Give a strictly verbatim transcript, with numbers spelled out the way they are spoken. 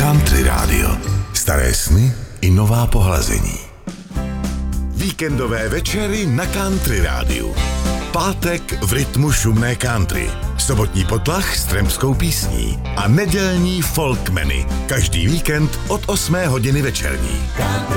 Country Radio. Staré sny i nová pohlazení. Víkendové večery na Country Rádiu. Pátek v rytmu šumné country. Sobotní potlach s trampskou písní. A nedělní folkmeny. Každý víkend od osmé hodiny večerní.